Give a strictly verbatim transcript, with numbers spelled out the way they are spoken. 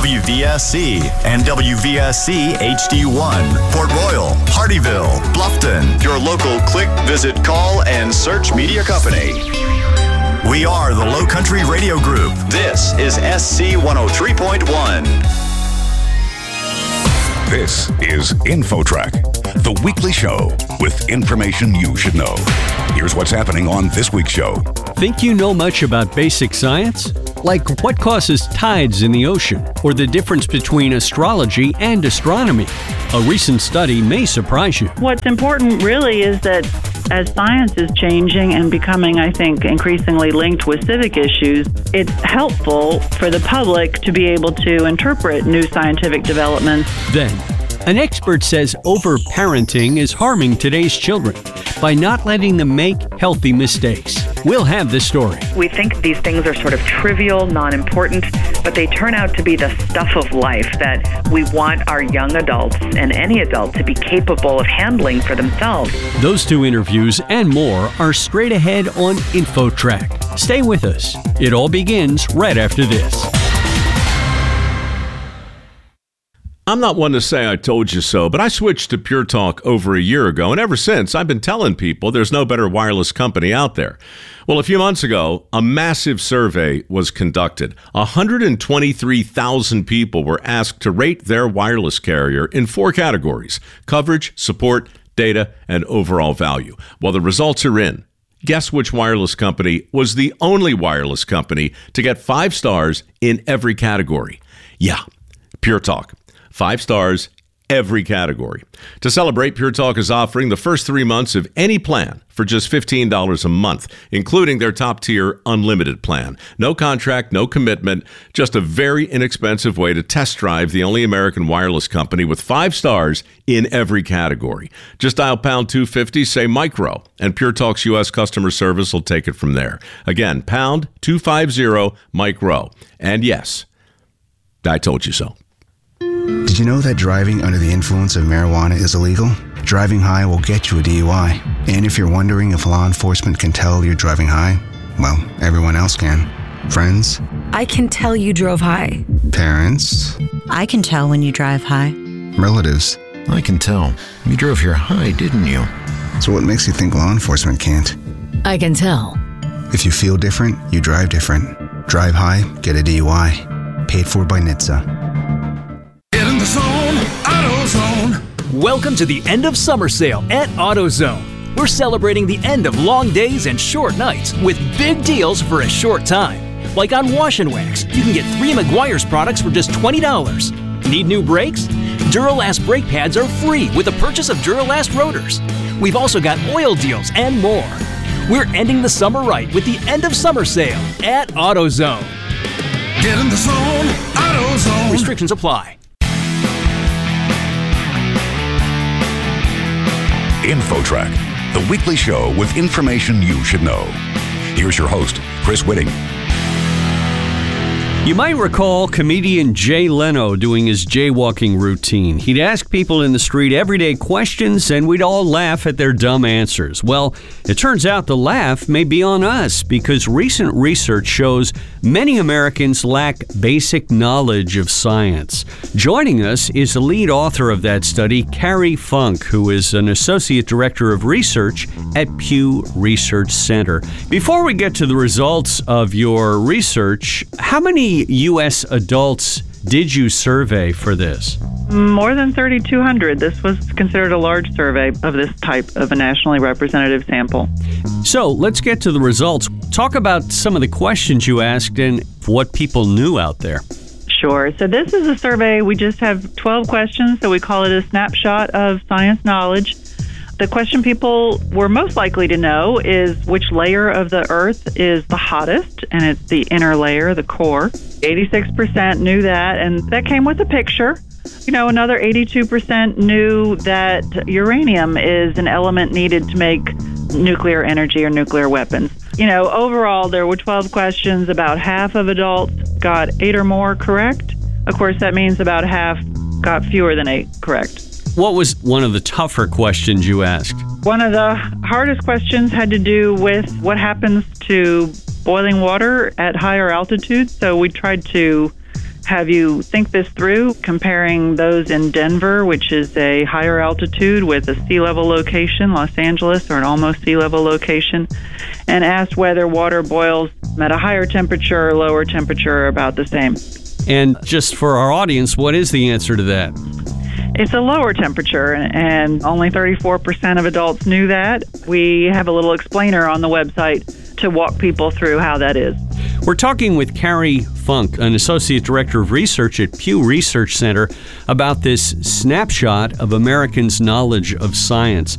W V S C and W V S C H D one, Port Royal, Hardyville, Bluffton, your local click, visit, call, and search media company. We are the Low Country Radio Group. This is S C one oh three point one. This is InfoTrack, the weekly show with information you should know. Here's what's happening on this week's show. Think you know much about basic science? Like what causes tides in the ocean, or the difference between astrology and astronomy? A recent study may surprise you. What's important really is that as science is changing and becoming, I think, increasingly linked with civic issues, it's helpful for the public to be able to interpret new scientific developments. Then, an expert says over-parenting is harming today's children by not letting them make healthy mistakes. We'll have this story. We think these things are sort of trivial, non-important, but they turn out to be the stuff of life that we want our young adults and any adult to be capable of handling for themselves. Those two interviews and more are straight ahead on InfoTrack. Stay with us. It all begins right after this. I'm not one to say I told you so, but I switched to Pure Talk over a year ago, and ever since, I've been telling people there's no better wireless company out there. Well, a few months ago, a massive survey was conducted. one hundred twenty-three thousand people were asked to rate their wireless carrier in four categories: coverage, support, data, and overall value. Well, the results are in. Guess which wireless company was the only wireless company to get five stars in every category? Yeah, Pure Talk. Five stars, every category. To celebrate, Pure Talk is offering the first three months of any plan for just fifteen dollars a month, including their top-tier unlimited plan. No contract, no commitment, just a very inexpensive way to test drive the only American wireless company with five stars in every category. Just dial pound two fifty, say micro, and Pure Talk's U S customer service will take it from there. Again, pound two fifty, micro. And yes, I told you so. Did you know that driving under the influence of marijuana is illegal? Driving high will get you a D U I. And if you're wondering if law enforcement can tell you're driving high, well, everyone else can. Friends? I can tell you drove high. Parents? I can tell when you drive high. Relatives? I can tell. You drove here high, didn't you? So what makes you think law enforcement can't? I can tell. If you feel different, you drive different. Drive high, get a D U I. Paid for by N H T S A. The zone, AutoZone. Welcome to the end of summer sale at AutoZone. We're celebrating the end of long days and short nights with big deals for a short time. Like on Wash and Wax, you can get three Meguiar's products for just twenty dollars. Need new brakes? Duralast brake pads are free with the purchase of Duralast rotors. We've also got oil deals and more. We're ending the summer right with the end of summer sale at AutoZone. Get in the zone, AutoZone. Restrictions apply. InfoTrack, the weekly show with information you should know. Here's your host, Chris Whitting. You might recall comedian Jay Leno doing his jaywalking routine. He'd ask people in the street everyday questions, and we'd all laugh at their dumb answers. Well, it turns out the laugh may be on us because recent research shows many Americans lack basic knowledge of science. Joining us is the lead author of that study, Carrie Funk, who is an associate director of research at Pew Research Center. Before we get to the results of your research, how many U S adults did you survey for this? More than thirty-two hundred. This was considered a large survey of this type of a nationally representative sample. So let's get to the results. Talk about some of the questions you asked and what people knew out there. Sure. So this is a survey. We just have twelve questions, so we call it a snapshot of science knowledge. The question people were most likely to know is which layer of the Earth is the hottest, and it's the inner layer, the core. eighty-six percent knew that, and that came with a picture. You know, another eighty-two percent knew that uranium is an element needed to make nuclear energy or nuclear weapons. You know, overall, there were twelve questions. About half of adults got eight or more correct. Of course, that means about half got fewer than eight correct. What was one of the tougher questions you asked? One of the hardest questions had to do with what happens to boiling water at higher altitudes. So we tried to have you think this through, comparing those in Denver, which is a higher altitude with a sea level location, Los Angeles, or an almost sea level location, and asked whether water boils at a higher temperature or lower temperature or about the same. And just for our audience, what is the answer to that? It's a lower temperature, and only thirty-four percent of adults knew that. We have a little explainer on the website to walk people through how that is. We're talking with Carrie Funk, an Associate Director of Research at Pew Research Center, about this snapshot of Americans' knowledge of science.